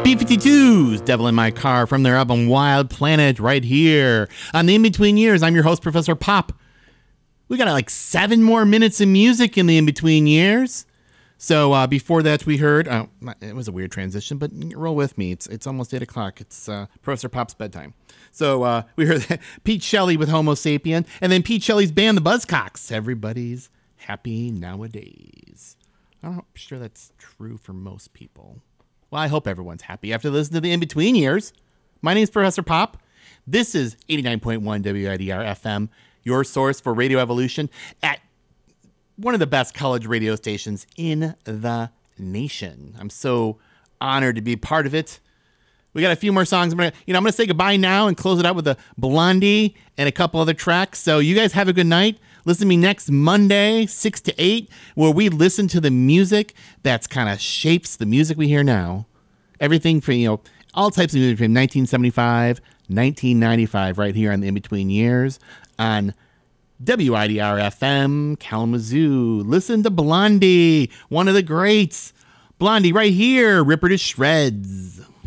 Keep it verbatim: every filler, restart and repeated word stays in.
B fifty-two's Devil in My Car from their album Wild Planet right here on the In-Between Years. I'm your host, Professor Pop. We got like seven more minutes of music in the In-Between Years. So uh, before that, we heard, oh, it was a weird transition, but roll with me. It's it's almost eight o'clock. It's uh, Professor Pop's bedtime. So uh, we heard Pete Shelley with Homo Sapien, and then Pete Shelley's band, the Buzzcocks. Everybody's happy nowadays. I'm sure that's true for most people. Well, I hope everyone's happy after listening to the In-Between Years. My name is Professor Pop. This is eighty-nine point one W I D R F M, your source for Radio Evolution at one of the best college radio stations in the nation. I'm so honored to be part of it. We got a few more songs. I'm gonna, you know, I'm going to say goodbye now and close it out with a Blondie and a couple other tracks. So you guys have a good night. Listen to me next Monday, six to eight, where we listen to the music that's kind of shapes the music we hear now. Everything from, you know, all types of music from nineteen seventy-five, nineteen ninety-five, right here on the In-Between Years on W I D R F M, Kalamazoo. Listen to Blondie, one of the greats. Blondie right here, rip her to shreds.